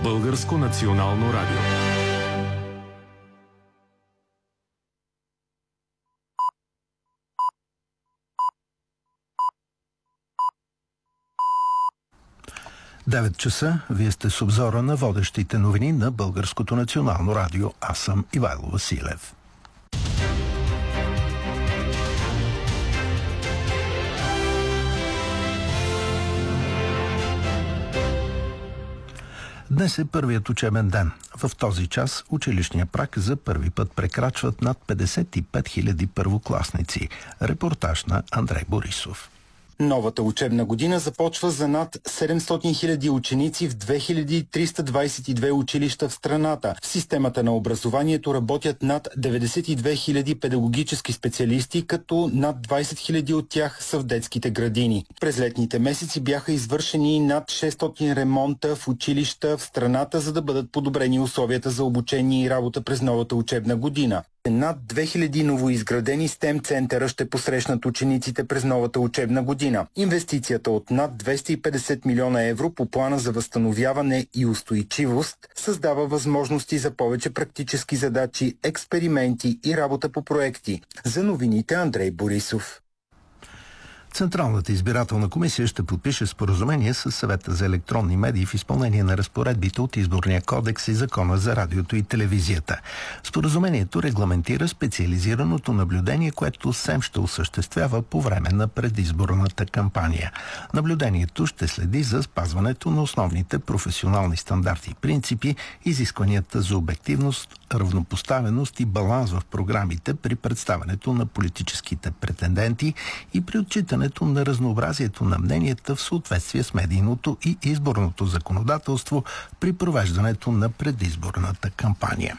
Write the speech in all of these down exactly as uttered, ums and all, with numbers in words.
Българско национално радио. девет часа. Вие сте с обзора на водещите новини на Българското национално радио. Аз съм Ивайло Василев. Днес е първият учебен ден. В този час училищния праг за първи път прекрачват над петдесет и пет хиляди първокласници. Репортаж на Андрей Борисов. Новата учебна година започва за над седемстотин хиляди ученици в две хиляди триста двадесет и две училища в страната. В системата на образованието работят над деветдесет и две хиляди педагогически специалисти, като над двадесет хиляди от тях са в детските градини. През летните месеци бяха извършени над шестстотин ремонта в училища в страната, за да бъдат подобрени условията за обучение и работа през новата учебна година. Над две хиляди новоизградени стем центъра ще посрещнат учениците през новата учебна година. Инвестицията от над двеста и петдесет милиона евро по плана за възстановяване и устойчивост създава възможности за повече практически задачи, експерименти и работа по проекти. За новините Андрей Борисов. Централната избирателна комисия ще подпише споразумение с Съвета за електронни медии в изпълнение на разпоредбите от Изборния кодекс и Закона за радиото и телевизията. Споразумението регламентира специализираното наблюдение, което СЕМ ще осъществява по време на предизборната кампания. Наблюдението ще следи за спазването на основните професионални стандарти и принципи, изискванията за обективност, равнопоставеност и баланс в програмите при представянето на политическите претенденти и при отчитане на разнообразието на мненията в съответствие с медийното и изборното законодателство при провеждането на предизборната кампания.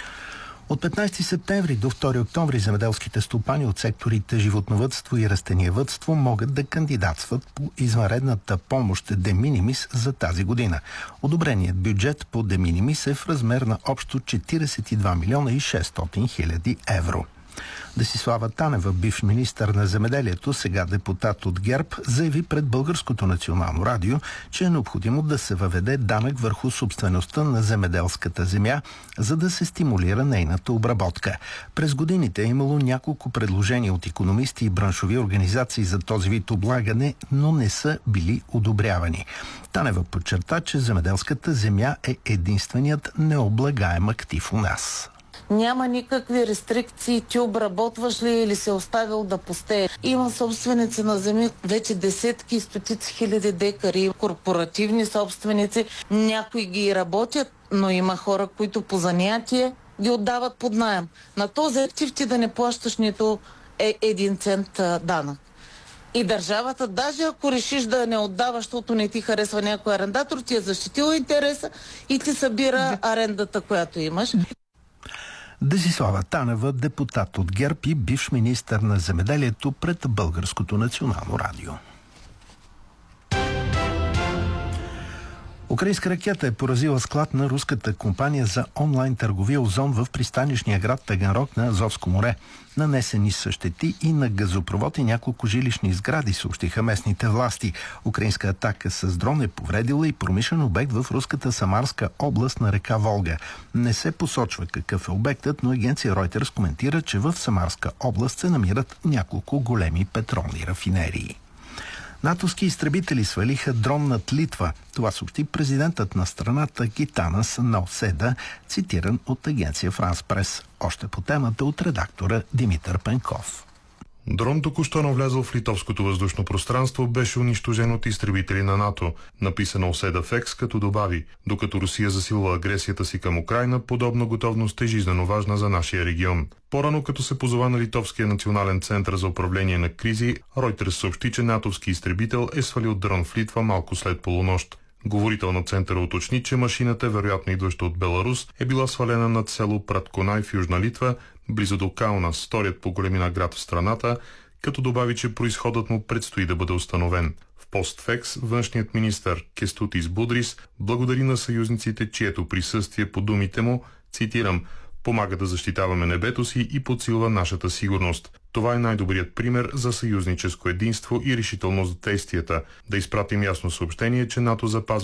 От петнадесети септември до втори октомври земеделските стопани от секторите животновъдство и растениевъдство могат да кандидатстват по извънредната помощ de minimis за тази година. Одобреният бюджет по de minimis е в размер на общо четиридесет и два милиона и шестстотин хиляди евро. Десислава Танева, бивш министър на земеделието, сега депутат от ГЕРБ, заяви пред Българското национално радио, че е необходимо да се въведе данък върху собствеността на земеделската земя, за да се стимулира нейната обработка. През годините е имало няколко предложения от икономисти и браншови организации за този вид облагане, но не са били одобрявани. Танева подчерта, че земеделската земя е единственият необлагаем актив у нас. Няма никакви рестрикции, ти обработваш ли или се оставил да пустее. Има собственици на земи, вече десетки и стотици хиляди декари, корпоративни собственици. Някои ги работят, но има хора, които по занятие ги отдават под наем. На този актив ти да не плащаш нито е един цент данък. И държавата, даже ако решиш да не отдаваш, защото не ти харесва някой арендатор, ти е защитила интереса и ти събира арендата, която имаш. Десислава Танева, депутат от ГЕРБ и бивш министър на земеделието пред Българското национално радио. Украинска ракета е поразила склад на руската компания за онлайн търговия Озон в пристанищния град Таганрог на Азовско море. Нанесени са щети и на газопровод и няколко жилищни сгради, съобщиха местните власти. Украинска атака с дрон е повредила и промишлен обект в руската Самарска област на река Волга. Не се посочва какъв е обектът, но агенция Reuters коментира, че в Самарска област се намират няколко големи петролни рафинерии. натовски изтребители свалиха дрон над Литва. Това съобщи президентът на страната Гитанас Науседа, цитиран от агенция Франс Прес. Още по темата от редактора Димитър Пенков. Дрон, току-що навлязъл в литовското въздушно пространство, беше унищожен от изтребители на НАТО, написано Оседа в Екс, като добави: докато Русия засилва агресията си към Украйна, подобна готовност е жизнено важна за нашия регион. По-рано, като се позова на Литовския национален център за управление на кризи, Reuters съобщи, че натовски изтребител е свалил дрон в Литва малко след полунощ. Говорител на центъра уточни, че машината, вероятно идваща от Беларус, е била свалена над село Пратконай в Южна Литва, близо до Каунас, вторият по големина град в страната, като добави, че произходът му предстои да бъде установен. В постфекс външният министър Кестутис Будрис благодари на съюзниците, чието присъствие, по думите му, цитирам, помага да защитаваме небето си и подсилва нашата сигурност. Това е най-добрият пример за съюзническо единство и решителност в действията. Да изпратим ясно съобщение, че НАТО запазва